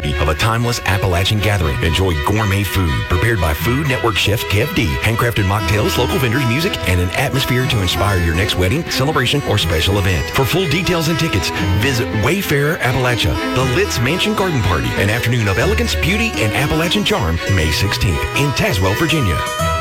beauty of a timeless Appalachian gathering. Enjoy gourmet food prepared by Food Network chef Kev D. Handcrafted mocktails, local vendors, music, and an atmosphere to inspire your next wedding, celebration, or special event. For full details and tickets, visit Wayfarer Appalachia, the Litz Mansion Garden Party, an afternoon of elegance, beauty, and Appalachian charm, May 16th in Tazewell, Virginia.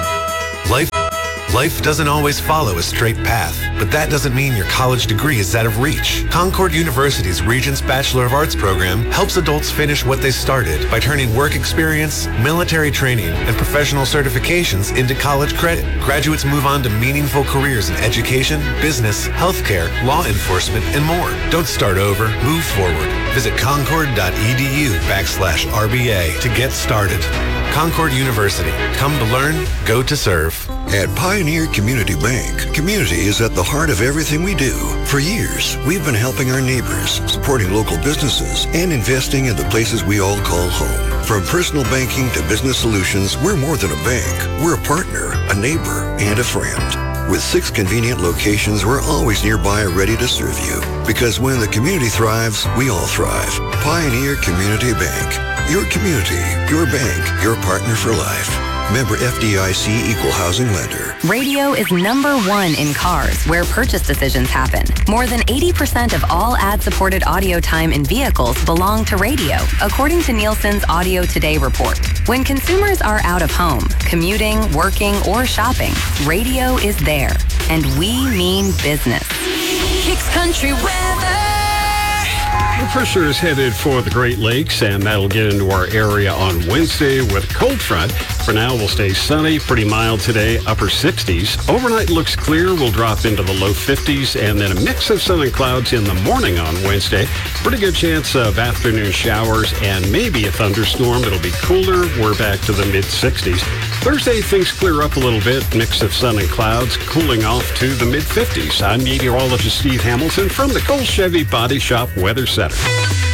Life doesn't always follow a straight path, but that doesn't mean your college degree is out of reach. Concord University's Regents Bachelor of Arts program helps adults finish what they started by turning work experience, military training, and professional certifications into college credit. Graduates move on to meaningful careers in education, business, healthcare, law enforcement, and more. Don't start over, move forward. Visit concord.edu/RBA to get started. Concord University. Come to learn, go to serve. At Pioneer Community Bank, community is at the heart of everything we do. For years, we've been helping our neighbors, supporting local businesses, and investing in the places we all call home. From personal banking to business solutions, we're more than a bank. We're a partner, a neighbor, and a friend. With 6 convenient locations, we're always nearby ready to serve you. Because when the community thrives, we all thrive. Pioneer Community Bank. Your community, your bank, your partner for life. Member FDIC Equal Housing Lender. Radio is #1 in cars where purchase decisions happen. More than 80% of all ad-supported audio time in vehicles belong to radio, according to Nielsen's Audio Today report. When consumers are out of home, commuting, working, or shopping, radio is there. And we mean business. Kicks Country Weather. The pressure is headed for the Great Lakes, and that'll get into our area on Wednesday with a cold front. For now, we'll stay sunny, pretty mild today, upper 60s. Overnight looks clear. We'll drop into the low 50s, and then a mix of sun and clouds in the morning on Wednesday. Pretty good chance of afternoon showers and maybe a thunderstorm. It'll be cooler. We're back to the mid-60s. Thursday, things clear up a little bit. Mix of sun and clouds, cooling off to the mid-50s. I'm meteorologist Steve Hamilton from the Cole Chevy Body Shop Weather Center.